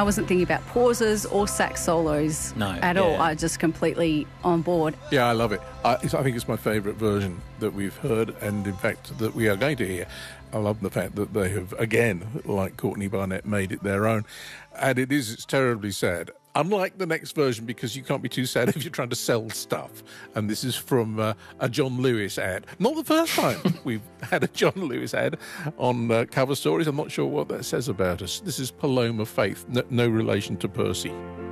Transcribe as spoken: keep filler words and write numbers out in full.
I wasn't thinking about pauses or sax solos No, at yeah. all. I was just completely on board. Yeah, I love it. I, it's- I think it's my favourite version that we've heard, and in fact that we are going to hear. I love the fact that they have, again, like Courtney Barnett, made it their own. And it is, it's terribly sad. Unlike the next version, because you can't be too sad if you're trying to sell stuff. And this is from uh, a John Lewis ad. Not the first time we've had a John Lewis ad on uh, Cover Stories. I'm not sure what that says about us. This is Paloma Faith, no, no relation to Percy.